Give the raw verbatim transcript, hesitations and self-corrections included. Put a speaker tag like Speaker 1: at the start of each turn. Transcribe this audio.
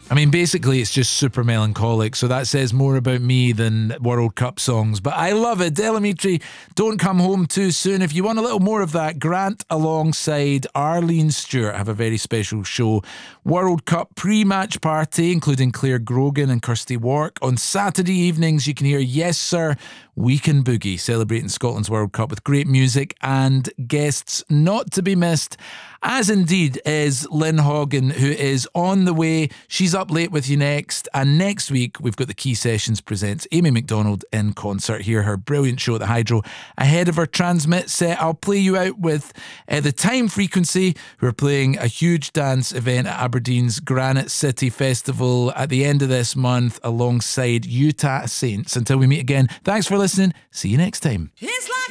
Speaker 1: I mean, basically, it's just super melancholic, so that says more about me than World Cup songs. But I love it. Del Amitri, Don't Come Home Too Soon. If you want a little more of that, Grant alongside Arlene Stewart have a very special show. World Cup pre-match party, including Claire Grogan and Kirsty Wark. On Saturday evenings, you can hear Yes Sir, Weekend Boogie, celebrating Scotland's World Cup with great music and guests not to be missed, as indeed is Lynn Hogan, who is on the way. She's up late with you next. And next week, we've got the Key Sessions presents Amy McDonald in concert. Hear her brilliant show at the Hydro ahead of her Transmit set. I'll play you out with uh, the Time Frequency, who are playing a huge dance event at Aberdeen's Granite City Festival at the end of this month alongside Utah Saints. Until we meet again, thanks for listening. See you next time.
Speaker 2: It's like